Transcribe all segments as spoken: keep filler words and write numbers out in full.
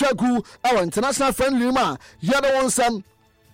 Atwaku our international friendly ma yada won some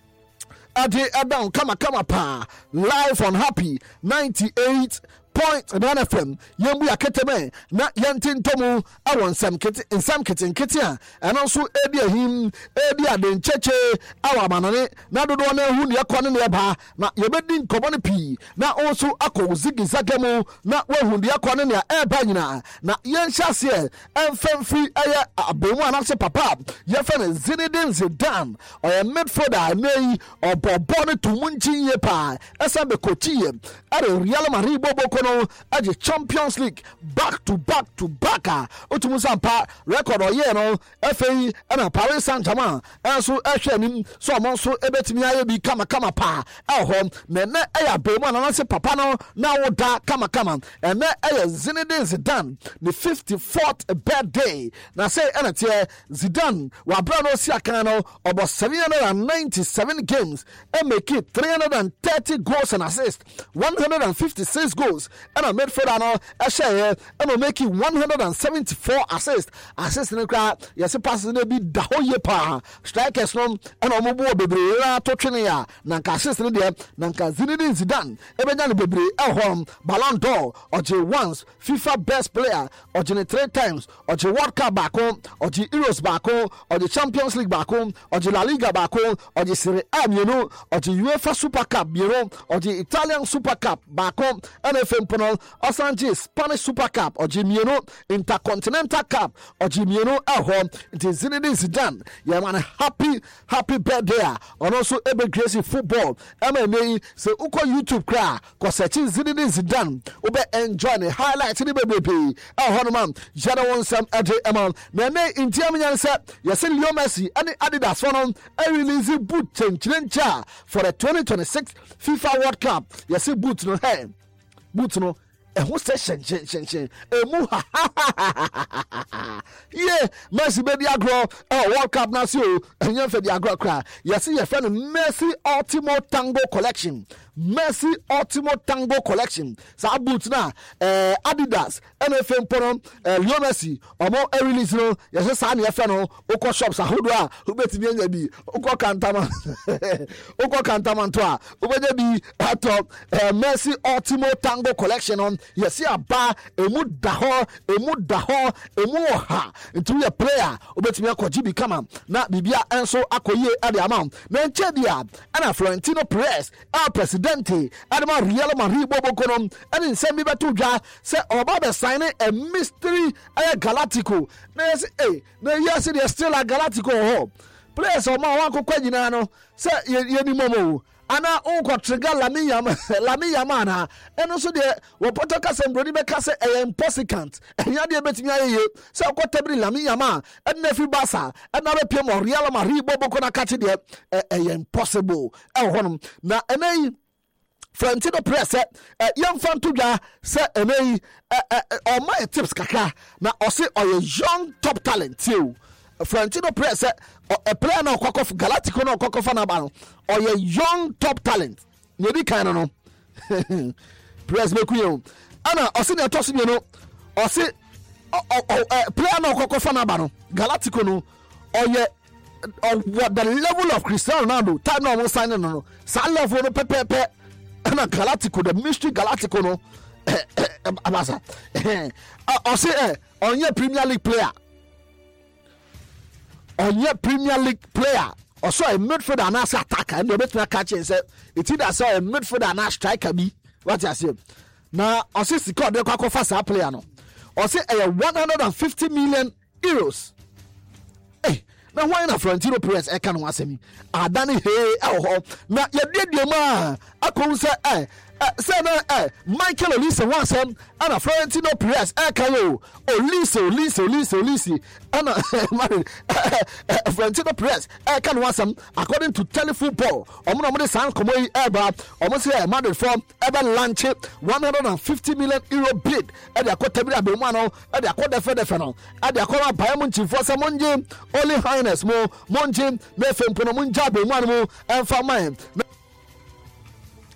ade down kama kama pa live on Happy ninety-eight point nine F M yembu aketeme na yentintomu awon sam kete insam kete nkete a and also edi ahim edi aden cheche awa manane na dodo na hu ne yakone ne ba na yebedi nkobo ne pi na also akọ zigi zagemu na wahu ne yakone ne eba nyina na yenhyase emfemfri aya abomu anase papa yefe Zinedine Zidane or midfielder nei obobo ne tumunchi ye pa esa be kochie are Real Madrid bobo at the Champions League back to back to back. Utumusampa record or year no F A and Paris Saint-Germain and so Ashim so I'm also able to me be kama kama pa at home. Then I be one and I say papa no now da kama kama and then I Zinedine Zidane the fifty-fourth birthday. Now say and Zidane wa brano siakano about seven hundred ninety-seven games and make it three hundred thirty goals and assists, one hundred fifty-six goals. And I made for that a share and I'm making one hundred seventy-four assists. Assists in the crowd, yes, a pass in the bit the whole year pa strikers from and I'm more baby to Trinia, Nanka assist in there, Nanka Zinedine Zidane, Ebedan baby at home, Ballon d'Or, or J once, FIFA best player, or J three times, or J World Cup back home, or J Euros back home, or the Champions League back home, or J La Liga back home, or the Serie A, you know, or the UEFA Super Cup, you know, or the Italian Super Cup back home, and F M Osanji Spanish Super Cup or Jimiano Intercontinental Cup or Jimiano at home. It is Zinedine Zidane. Yeah, man, happy, happy birthday. And also Ebe Gracie football. M M A say Uko YouTube cry because it is Zinedine Zidane. Ube enjoy the highlights in the baby. At home, man. Jada won some at the amount. Nene in Tiamian said, yes, Leo Messi and the Adidas one I release boot change for the twenty twenty-six FIFA World Cup. Yes, boot no hand. Boot no. And who says shen shen shen shen? Yeah, Messi baby agro. Oh, World Cup now so and you for the agro cry. You see your friend Messi Ultimo Tango Collection. Messi Ultimo Tango Collection. So boots now. Uh, Adidas, N F M Porum, Leo Messi. Or more a release no. You just sign your friend. Oko shops. Ahudwa. Who bet me any be? Oko Kantaman. Oko Kantaman toa. Who bet be at top? Messi Ultimo Tango Collection on. You see a bar. Emu daho. Emu daho. Emu ha. Into a player. Who bet me a kojibi kama. Na bibia enso akoye at the amount. Men chedia. Ana Florentino Perez. Our president. Adama Real Madrid bobo konom and in semi batuja say Obaba signing a mystery a Galactico. Na yes eh na yes they still a Galactico ho. Players o ma wan ko kwagina no say ye ni momo ana unko trigger Lami Yama Lami Yama na eno so de wo potoka sembroni be ka say e impossible enya de betimi ayeye say ko tabri Lami Yama and na fi basa and na be piem Real Madrid bobo kona ka de e impossible e honom na enai Florentino Perez eh young fan to ja say enai or my tips kaka na o say or young top talent too. Florentino Perez a player na kwako Galactico na kwako fa na ba no or young top talent ne di kan no Perez be kuyo ana o say na toss me no o say player na kwako fa na ba no Galactico no or what the level of Cristiano Ronaldo time no one sign no no sa level no pepepe ana Galactico the mystery Galactico no abasa o say eh on your Premier League player on your Premier League player or so a midfielder and as attacker and the better catch and say it either saw a midfielder and a striker be what I say now or say the call the kwako fast player no or say a one hundred fifty million euros eh na why na Florentino Perez e kan wasemi adani he eh na ye de ma akon say eh say na eh Michael Olise wansem ana Florentino Perez e kan yo Olise Olise Olise Olise ana Florentino Perez e kan wansem according to Telefootball omo no mo de san komo yi eba omo say Madrid from eba launch one hundred fifty million euro bid e de akota bi abemu ano e de akota fe de fe no e de akota Bayern Munich for some monje only highness mo monje me fe mpono monja abemu ano mo emfa man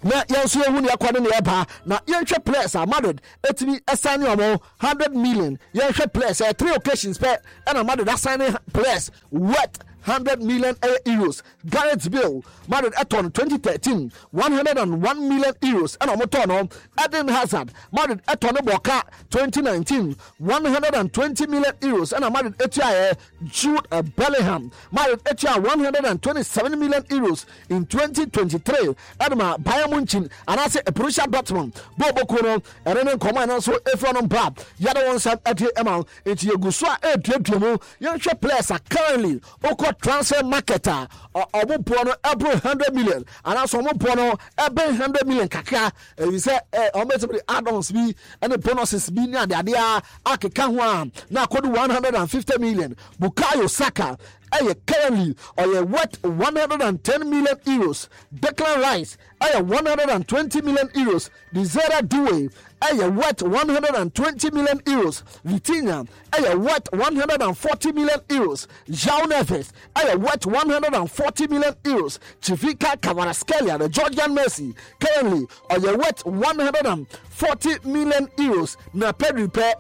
na yɛnso yɛhu ne yɛkɔ ne ne yɛba na yɛnhwɛ players a Madrid etimi assign ɔmo one hundred million. Yɛnhwɛ players uh, three occasions pɛ ɛna Madrid assign players worth one hundred million euros. Gareth Bale, Madrid eton twenty thirteen, one hundred one million euros. And Omotono, Eden Hazard, Madrid eton Boca twenty nineteen, one hundred twenty million euros. And Madrid etia Jude Bellingham, Madrid etia one hundred twenty-seven million euros in twenty twenty-three. And Bayern Munich, and I say a Borussia Dortmund, Bobo Kuno, and then come and also Efron Bab, Yada one some at the amount, it's your Guswa Edrimu, young players are currently Oko transfer marketer omo pono every one hundred million and also omo pono every one hundred million kakra you say omo to add-ons bi and the bonuses bi na de ade a akeka ho na kodu one hundred fifty million. Bukayo Saka Aye, currently or worth one hundred ten million euros. Declan Rice aye one hundred twenty million euros. Desire Doué aye worth one hundred twenty million euros. Vitinha aye worth one hundred forty million euros. João Neves aye worth one hundred forty million euros. Chivika Kvaratskhelia, the Georgian Messi, currently or worth one hundred forty million euros. Na Pedri pe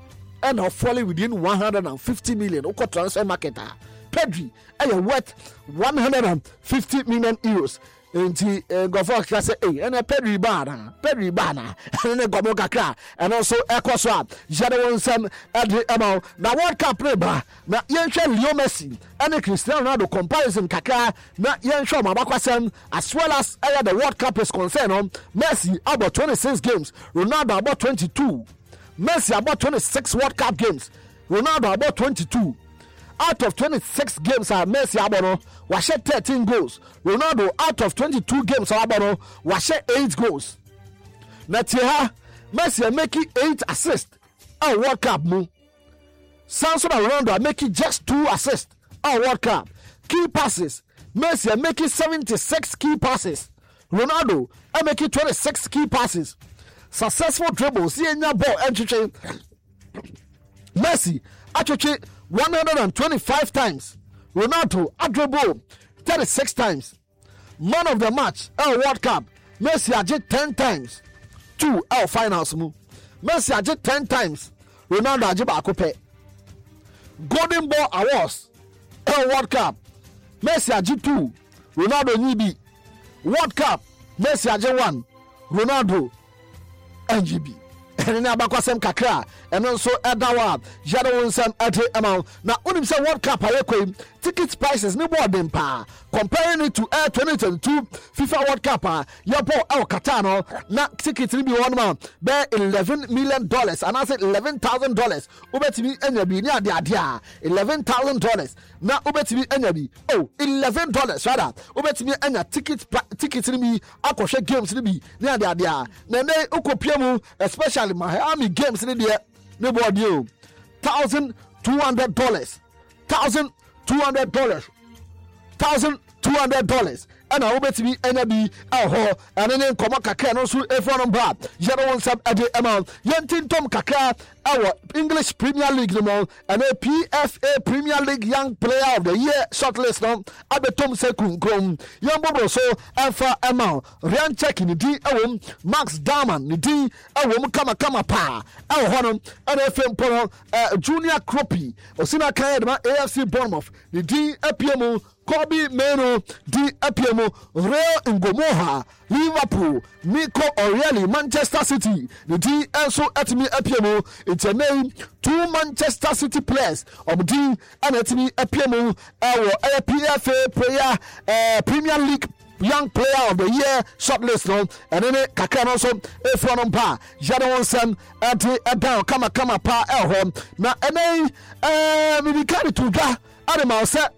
and are falling within one hundred fifty million. Oko transfer marketer. Pedri aye worth one hundred fifty million euros. Nti gofo ka say eh and Pedri bana Pedri bana and gomo kakra and also ekoso jade won sam ade amount na World Cup play ba na yenhwe Leo Messi and Cristiano Ronaldo comparison kakra na yenhwe mabakwasem as well as aya the World Cup is concerned on Messi about twenty-six games, Ronaldo about twenty-two. Messi about twenty-six World Cup games, Ronaldo about twenty-two. Out of twenty-six games, uh, Messi abono washe thirteen goals. Ronaldo out of twenty-two games, abono washe eight goals. Natiha Messi making eight assists. Our World Cup mu. Samson and Ronaldo are making just two assists. Our World Cup. Key passes. Messi are making seventy-six key passes. Ronaldo are making twenty-six key passes. Successful dribbles. See in your ball entry. Messi actually one hundred twenty-five times. Ronaldo a dribble thirty-six times. Man of the match our World Cup. Messi ajit ten times. Two our finals mu. Messi ajit ten times. Ronaldo ajit akope. Golden Ball Awards our World Cup. Messi ajit two. Ronaldo nibi. World Cup. Messi ajit one. Ronaldo N G B. And now bakwasem kakra and also edawa jado wonsam ate amount na unim say World Cup ayekwe ticket prices ni more than pa comparing it to air twenty twenty-two FIFA World Cup ya bo el Qatar no na ticket ni bi one man be eleven million dollars and I said eleven thousand dollars ubetimi enya bi ni ade ade a eleven thousand dollars na ubetimi enya bi oh eleven dollars rather ubetimi enya ticket ticket ni bi akohwe games ni bi ni ade ade a na ne ukopia mu especially Miami games in the neighborhood you thousand two hundred dollars, thousand two hundred dollars, thousand two hundred dollars. And I will be enemy oh and then come kakra no so e for number zero one sub at the amount yentin tom kakra our English Premier League no and a P F A Premier League Young Player of the Year shortlist no abetom sekun krom young bobo so alpha amount Ryan check in the awom Max Darman ni di awom kama kama pa aw honom and F M Polo Junior Kropi osina kan ma A F C Bournemouth ni di apiemu Kobe Meno di apiemo Real Ngomoha Liverpool Nico O'Reilly Manchester City the D also at me apiemo it's a name two Manchester City players of D and at me apiemo our P F A player uh, Premier League Young Player of the Year shortlist no and then kakra also e from on pa jado wonsam at a down kama kama pa el home na ene eh mi carry to ga adema set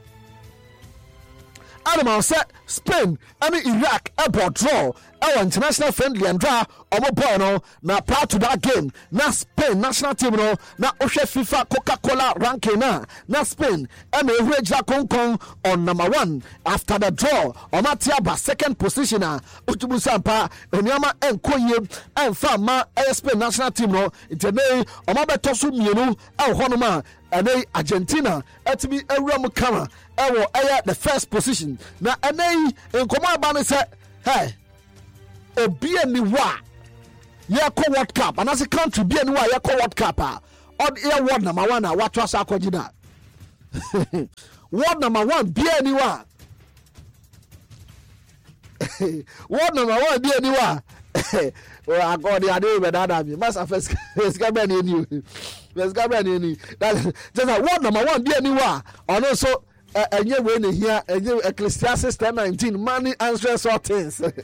Animal set Spain and Iraq airport draw our international friendly and draw omo boy no na part to that game na Spain national team no na ohwe FIFA Coca-Cola ranking na na Spain and ehweja konkon on number one after the draw omatia ba second position na otubusa pa oniama enkoye enfa ma Spain national team no itene omabeto so mienu e hono ma ene Argentina etimi ewura kama ewo aya the first position na ene nkomo aba ne se hey obi ani wa ye ko World Cup and as a country bi ani wa ye ko World Cup ah on air word number one ah what was akogida word number one bi ani wa word number one bi ani wa well I got the idea with that me must have first get me any let's get me any that just word number one bi ani wa and also and you win here, and you Ecclesiastes ten nineteen, money answers all things. Hey,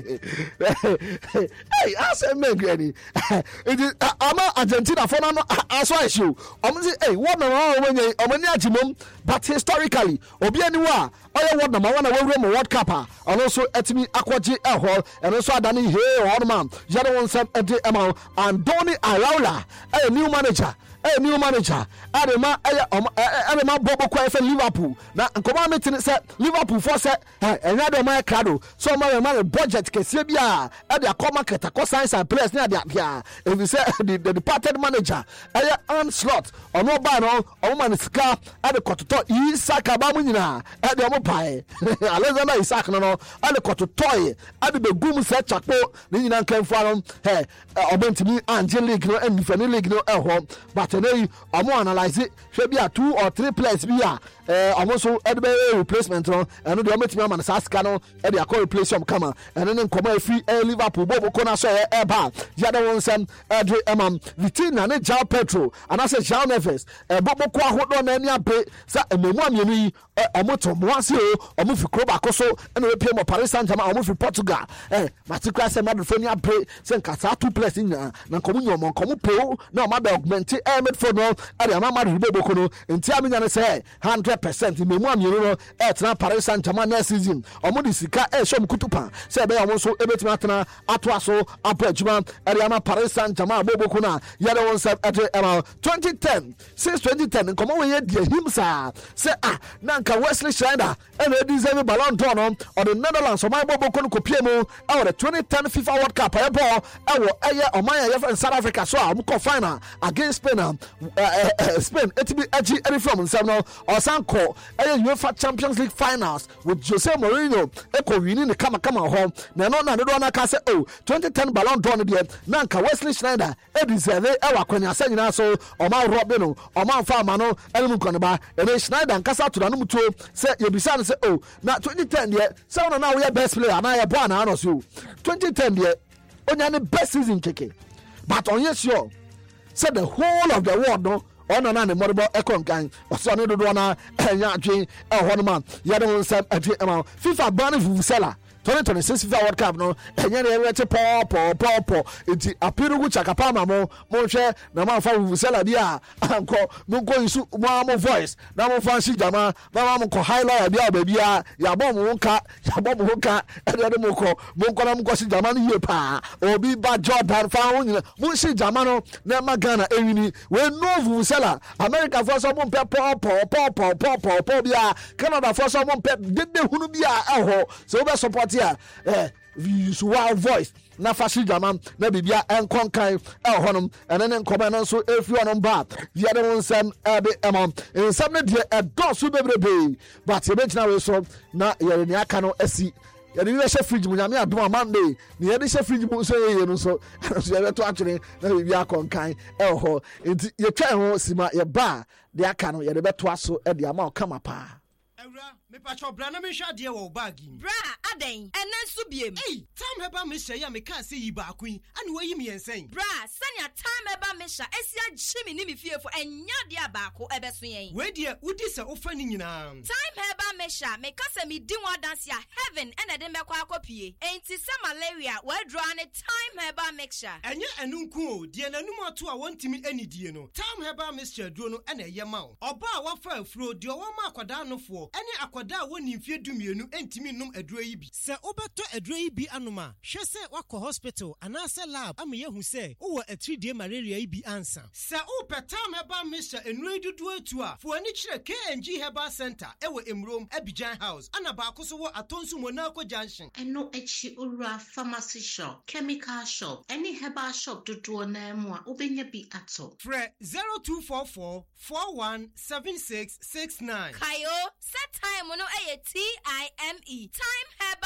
I said, man, Granny. It is I'm Argentina for no as I issue. I'm saying, hey, what number when you Omaniajimum, but historically, Obianiwa, I want number one, I will remember what kappa, and also at me Aquaji Ahol, and also Adani here, Orman, Jadon Sam Emma, and Donny Araula, a new manager. A new manager. Adema Adema Bobo Kwa for Liverpool. Now nkoma meeting say Liverpool for say eh enado my crado. So my man budget kese bia e dey come market akọ signs and players na dey apia. If you say the, the departed manager eh Onslaught ono ba no omo man sika e dey kototo Isaac abamu nyina e dey omo pai. Alexander Isaac no no e dey kototo e dey begum se chapo ni nyina nkanfo no eh obentimi Angel League no and Premier League no e ho but today I'm analyze it should be a two or three players be a uh almost a replacement no and the ometi man saska no e dey call replacement come and then come free Liverpool bobo kona so e ba the other one some Adri Emam Vitina ne João Pedro and I say João Neves e bobo ko ahodo na ani abe sa ememu amienu yi omoto moase o omo fi kroba koso na we pie mo Paris Saint-Germain omo fi Portugal eh matikra se madfo ni abe se nkasa two players na na komu nyomo komu pe na o ma be augment e midfield no e dey amama bobo kono enti amenya ne say one hundred percent memu amienu no e tena Paris Saint-Germain next season omo di sika e shom kutupa se be omo so e betima atena ato aso apo adwuma e dey ama Paris Saint-Germain bobo kono ya dey won say twenty ten since twenty ten komo we ye die himsa say ah na nka Wesley Sneijder and e deserve Ballon d'Or no or the Netherlands o my bobo kono kopie mu e the twenty ten FIFA World Cup e ball e wo eye oman ya from South Africa so am ko final against Spain uh, uh, uh, Spain it be agi any from some no or sanko e UEFA Champions League finals with Jose Mourinho e ko wini ne kama kama ho na no na do na ka say oh twenty ten Ballon d'Or no de na nka Wesley Sneijder e deserve e wa kwanya sanyina so o ma Robin no o ma fa ma no elmu kono ba e Sneijder nkasa to na no mutuo say you be say oh na twenty ten de say no na we best player na ya bo na no so twenty ten de onya ne best season keke but on yes sure say the whole of the world no on na ne moribo ekon kan so ne do na enya adwen e ho no man ya de won say FIFA ban Vuvuzela twenty twenty-six FIFA World Cup no enye na ewete pop pop pop enti apiru gu chakapa ma mo mo hwe na ma fa Vuvuzela dia anko mo go isu mo mo voice na mo fa shi jama na mo ko highlight dia ba bia ya bom mo nka ya bom mo nka e de mo ko mo nko na mo ko shi jama no ye pa obi ba Jordan fa ho nyina mo shi jama no na ma Ghana ewini we no Vuvuzela America for so mo pe pop pop pop pop pop bia Canada for so mo pe dede hunu bia eho so be support eh use wild voice na fashi jaman na bibia enkon kan e honum ene ne nkoba no so efi honum ba via de wonsam e be emam ensam ne de e do so bebrebe but e be gina we so na yere ni aka no asi yere ni hye fridge mu nyame adom amande ni yere hye fridge mu so ye no so so yere to atwene na bibia kon kan e ho enti ye twa ho sima ye ba de aka no yere beto aso e de ama o kama pa Ewra, me pacho bra na me hwa de wo bag yi. Bra, aden, enen so biem. Hey, time heba me hye ya me kan se yi ba akun, ane wayi me ensen. Bra, sanya time heba me hya, esia chimi ni me fiefo enya de abako ebeso yen. We de udi se ofa ni nyina. Time heba me hya, me kase me di wa dance ya heaven ene de mekwa akopie. Enti se malaria, we draw ne time heba mixture. Enye enu nku o, de nanum ato a wontimi anidie no. Time heba mixture duro no ene ye ma o. Oba a wafa afuro de o ma akwada no fo. Ene akwada woni mfie dumienu entimi num aduro yi bi. Se obeto aduro yi bi anoma, hwe se wakọ hospital anase lab am ye hu se wo a three day malaria yi bi ansa. Se o petam heba misha enuro dudu atu a, fo ani kire K N G Herbal Center ewo Emrom Abidjan House. Ana ba akoso wo Atonsu Monaco Junction. Eno echi ura pharmacy shop, chemical shop, any herbal shop dudu na mu a obenya bi ato. Fre zero two four four four one seven six six nine. Kayo set time no eye T I M E. Time Herbal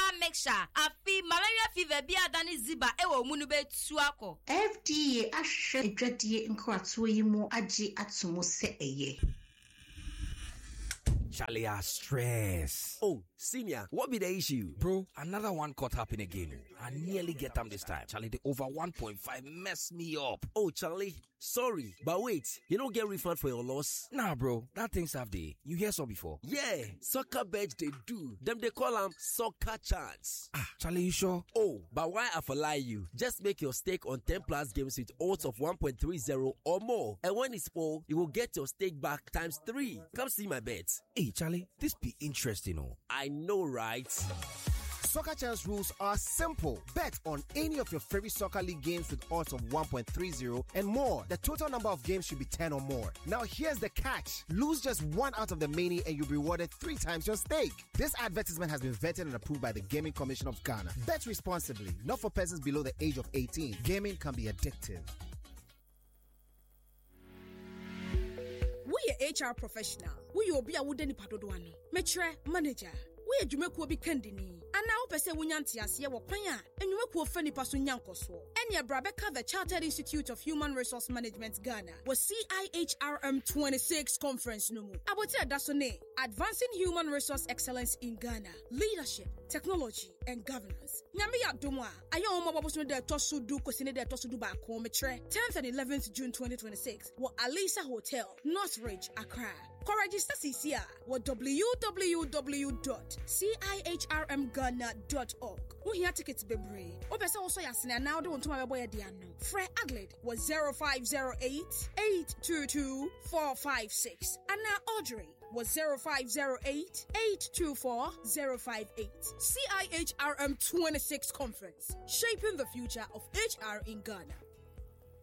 mixture afi malaria fever bi adane ziba ewo mu no betu akọ. F D A ahwe edwadie nkrato yi mu agi atomo se eye. Charlie, I stress. Oh, senior, what be the issue? Bro, another one caught happen again. I nearly get them this time. Charlie, the over one point five messed me up. Oh, Charlie, sorry. But wait, you don't get refund for your loss? Nah, bro, that thing's have day. You hear so before? Yeah, soccer bet they do. Them they call them soccer chance. Ah, Charlie, you sure? Oh, but why I for lie you? Just make your stake on ten plus games with odds of one point three zero or more. And when it's full, you will get your stake back times three. Come see my bets. Hey, Charlie, this be interesting, oh. I know, right? Soccer Chance rules are simple. Bet on any of your favorite soccer league games with odds of one point three zero and more. The total number of games should be ten or more. Now here's the catch. Lose just one out of the many and you'll be rewarded three times your stake. This advertisement has been vetted and approved by the Gaming Commission of Ghana. Bet responsibly, not for persons below the age of eighteen. Gaming can be addictive. We are H R professional. We are Obia Wudeni Padodoano. Metre manager. We are Jumeko be Kendini. And now Pese Wunyantias Yawa Panya. And you will Feni Pasunyankoso. And your Brabeka, the Chartered Institute of Human Resource Management Ghana, was C I H R M twenty-six conference no. Abotia Dasone, Advancing Human Resource Excellence in Ghana, Leadership, Technology, and Governance. Nyamiya Dumwa, Ayoma Babusun de Tosudu Kosine de Tosudu Bako Metre, tenth and eleventh June twenty twenty-six, wa Alisa Hotel, Northridge, Accra. Register C C R or w w w dot c i h r m ghana dot org. We hear tickets bebre. Obesa also yasina now don't my boy diano. Fred Adelaide was zero five zero eight, eight two two, four five six. And now Audrey was zero five zero eight, eight two four, zero five eight. C I H R M twenty-six conference, shaping the future of H R in Ghana.